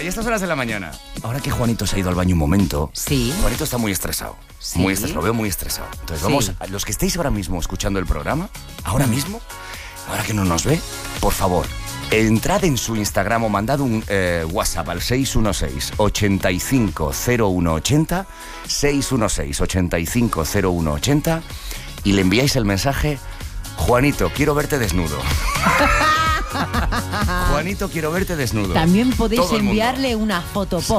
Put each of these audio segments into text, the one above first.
y estas horas de la mañana. Ahora que Juanito se ha ido al baño un momento, Sí. Juanito está muy estresado. Sí. Muy estresado, lo veo muy estresado. Entonces vamos, a los que estéis ahora mismo escuchando el programa, ahora mismo, ahora que no nos ve, por favor, entrad en su Instagram o mandad un WhatsApp al 616-850180, 616-850180 y le enviáis el mensaje: Juanito, quiero verte desnudo. Juanito, quiero verte desnudo. También podéis Todo el mundo. enviarle una fotopo.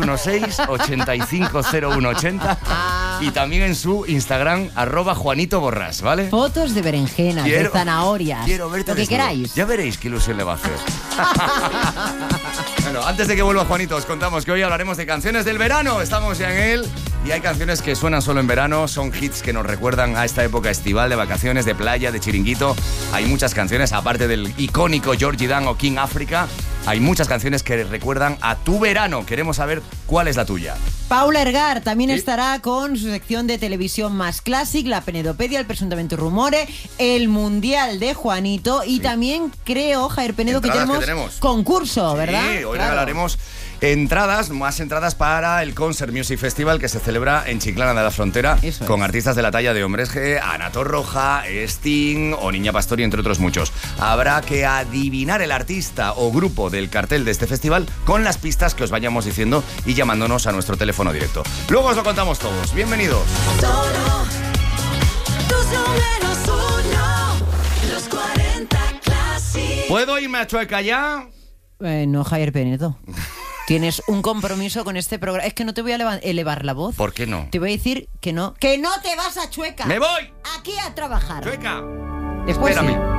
616-850180 y también en su Instagram @Juanito Borrás, ¿vale? Fotos de berenjenas, de zanahorias, Quiero verte lo que desnudo. queráis. Ya veréis qué ilusión le va a hacer. Bueno, antes de que vuelva Juanito, os contamos que hoy hablaremos de canciones del verano. Estamos ya en él y hay canciones que suenan solo en verano. Son hits que nos recuerdan a esta época estival, de vacaciones, de playa, de chiringuito. Hay muchas canciones, aparte del icónico Georgie Dan o King Africa. Hay muchas canciones que recuerdan a tu verano. Queremos saber cuál es la tuya. Paula Ergar también ¿Sí? estará con su sección de televisión más Classic, la Penedopedia, el Presuntamente Rumore, el Mundial de Juanito y también creo, Javier Penedo, que Entradas tenemos concurso, ¿verdad? Sí, hoy Claro. regalaremos más entradas para el Concert Music Festival que se celebra en Chiclana de la Frontera. Eso con es. artistas de la talla de Hombres G, Ana Torroja, Sting o Niña Pastori, entre otros muchos. Habrá que adivinar el artista o grupo del cartel de este festival con las pistas que os vayamos diciendo y llamándonos a nuestro teléfono directo. Luego os lo contamos todos. Bienvenidos. Solo tus números uno, los 40 Classic. ¿Puedo irme a Chueca ya? No, Javier Penedo. Tienes un compromiso con este programa. Es que no te voy a elevar la voz. ¿Por qué no? Te voy a decir que no. ¡Que no te vas a Chueca! ¡Me voy! Aquí a trabajar. ¡Chueca! Después Espérame. sí.